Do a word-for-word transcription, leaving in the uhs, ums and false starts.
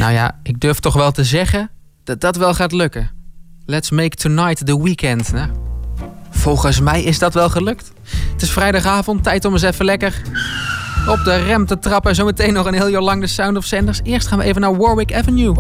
Nou ja, ik durf toch wel te zeggen dat dat wel gaat lukken. Let's make tonight the weekend. Nou, volgens mij is dat wel gelukt. Het is vrijdagavond, tijd om eens even lekker op de rem te trappen. Zometeen nog een heel jaar lang de Sound of Sanders. Eerst gaan we even naar Warwick Avenue.